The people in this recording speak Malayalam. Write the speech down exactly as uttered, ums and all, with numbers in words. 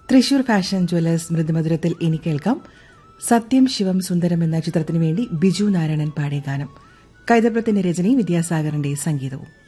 തൃശൂർ ഫാഷൻ ജ്വല്ലേഴ്സ് മൃദുമധുരത്തിൽ ഇനി കേൾക്കാം സത്യം ശിവം സുന്ദരം എന്ന ചിത്രത്തിനു വേണ്ടി ബിജു നാരായണൻ പാടിയ ഗാനം. കൈതപ്രത്തിന്റെ രചനയും വിദ്യാസാഗറിന്റെ സംഗീതവും.